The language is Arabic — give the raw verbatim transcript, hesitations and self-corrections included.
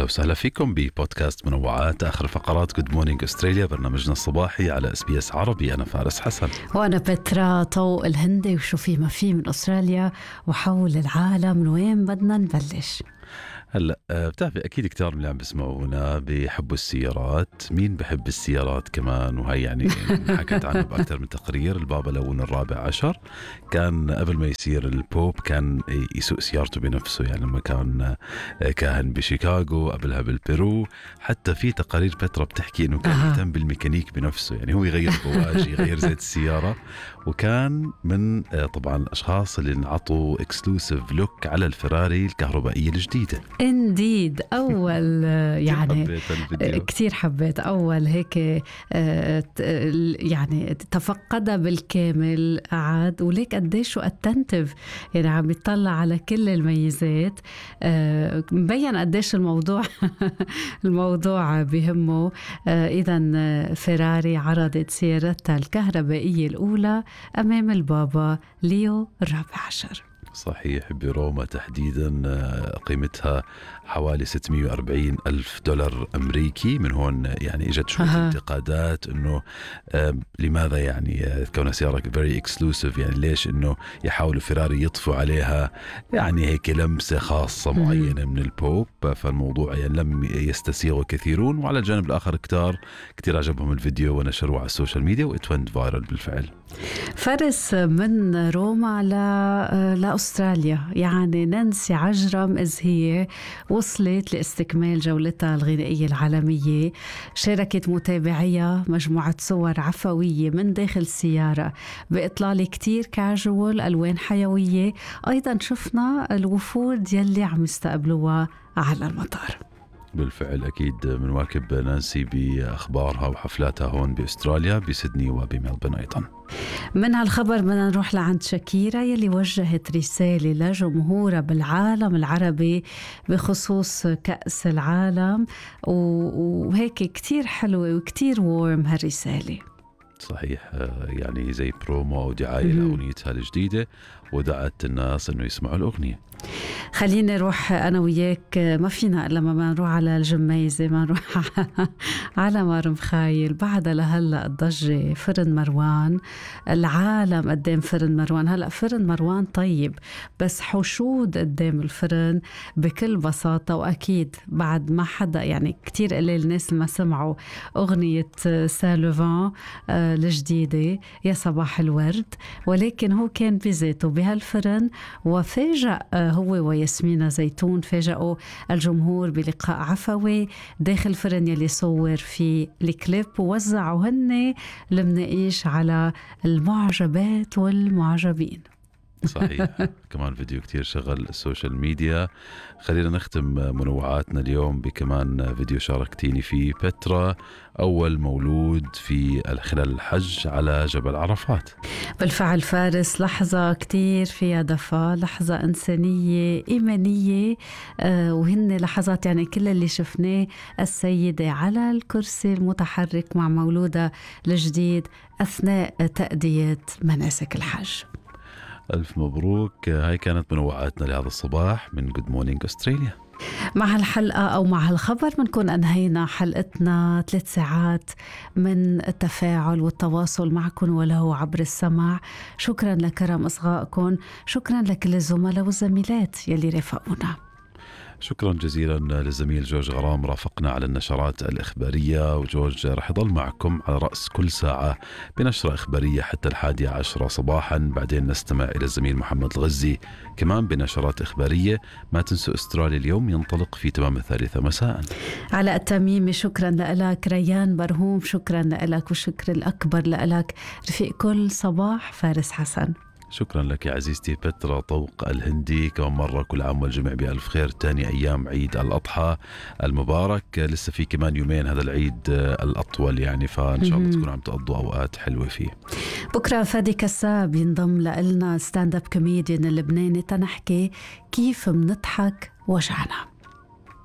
أهلا وسهلا فيكم ببودكاست منوعات آخر فقرات Good Morning Australia، برنامجنا الصباحي على اس بي اس عربي. أنا فارس حسن وأنا بترا طوق الهندي، وشو في ما في من أستراليا وحول العالم. من وين بدنا نبلش؟ هلا بتعرفي أكيد كتار من اللي عم بسمعونا بيحبوا السيارات. مين بحب السيارات كمان؟ وهي يعني حكت عنه بأكثر من تقرير. البابا لون الرابع عشر كان قبل ما يصير البوب كان يسوق سيارته بنفسه، يعني لما كان كاهن بشيكاغو، قبلها بالبيرو. حتى في تقارير بترا بتحكي إنه كان يهتم بالميكانيك بنفسه، يعني هو يغير بواجي يغير زيت السيارة. وكان من طبعا الأشخاص اللي انعطوا اكسكلوسيف لوك على الفيراري الكهربائية الجديدة. انديد أول يعني كتير حبيت أول هيك يعني تفقدها بالكامل قعد وليك قديش أتنتف، يعني عم يطلع على كل الميزات. مبين قديش الموضوع الموضوع بهمه. إذن فيراري عرضت سيارتها الكهربائية الأولى أمام البابا ليو الرابع عشر. صحيح، بروما تحديدا قيمتها حوالي ستمائة وأربعين ألف دولار أمريكي. من هون يعني إجت شوية أه. انتقادات إنه آه لماذا يعني كونها سيارة very exclusive، يعني ليش إنه يحاولوا فيراري يطفوا عليها يعني هيك لمسة خاصة معينة من البوب. فالموضوع يعني لم يستسيغه كثيرون، وعلى الجانب الآخر كتار كتير عجبهم الفيديو ونشروه على السوشيال ميديا وإتوند فايرل بالفعل. فارس، من روما ل لأستراليا، يعني نانسي عجرم إذ هي وصلت لاستكمال جولتها الغنائية العالمية. شاركت متابعيها مجموعة صور عفوية من داخل السيارة بإطلالة كتير كاجوال، ألوان حيوية. أيضا شفنا الوفود يلي عم يستقبلوها على المطار. بالفعل أكيد منواكب نانسي بأخبارها وحفلاتها هون بأستراليا بسيدني وبملبن أيضا. من هالخبر بدنا نروح لعند شاكيرا يلي وجهت رسالة لجمهورها بالعالم العربي بخصوص كأس العالم، وهيك كتير حلوة وكتير وورم هالرسالة. صحيح، يعني زي برومو أو دعاية لأغنيتها الجديدة، ودعت الناس أنه يسمعوا الأغنية. خليني نروح أنا وياك، ما فينا إلا ما نروح على الجميزة، ما نروح على مرمخايل. بعدها لهلأ الضجة فرن مروان. العالم قدام فرن مروان. هلأ فرن مروان طيب، بس حشود قدام الفرن بكل بساطة. وأكيد بعد ما حدا يعني كتير قليل الناس ما سمعوا أغنية سالوفان الجديدة يا صباح الورد، ولكن هو كان بذاته بهالفرن وفاجأ هو وياسمينة زيتون، فاجأوا الجمهور بلقاء عفوي داخل فرن يلي صور في الكليب، ووزعوا هن المناقيش على المعجبات والمعجبين. صحيح، كمان فيديو كتير شغل السوشيال ميديا. خلينا نختم منوعاتنا اليوم بكمان فيديو شاركتيني فيه بترا، أول مولود في خلال الحج على جبل عرفات. بالفعل فارس، لحظة كتير فيها دفى، لحظة إنسانية إيمانية. آه وهن لحظات يعني كل اللي شفناه السيدة على الكرسي المتحرك مع مولودها الجديد أثناء تأدية مناسك الحج. ألف مبروك. هاي كانت منوعاتنا لهذا الصباح من Good Morning Australia. مع الحلقة أو مع الخبر بنكون أنهينا حلقتنا. ثلاث ساعات من التفاعل والتواصل معكم وله عبر السمع. شكرا لكرم إصغائكم، شكرا لكل الزملاء والزميلات يلي رافقونا. شكرا جزيلا للزميل جورج غرام رافقنا على النشرات الإخبارية، وجورج رح يضل معكم على رأس كل ساعة بنشرة إخبارية حتى الحادية عشرة صباحا. بعدين نستمع إلى الزميل محمد الغزي كمان بنشرات إخبارية. ما تنسوا أستراليا اليوم ينطلق في تمام الثالثة مساء. على التميمي شكرا لك. ريان برهوم شكرا لك، وشكر الأكبر لك رفيق كل صباح فارس حسن. شكرا لك يا عزيزتي بترا طوق الهندي. كمان مرة كل عام والجميع بألف خير. تاني أيام عيد الأضحى المبارك، لسه في كمان يومين هذا العيد الأطول يعني، فإن شاء الله تكون عم تقضوا أوقات حلوة فيه. بكرة فادي كساب ينضم لنا ستاند اب كوميديان اللبناني تنحكي كيف منضحك وجعنا.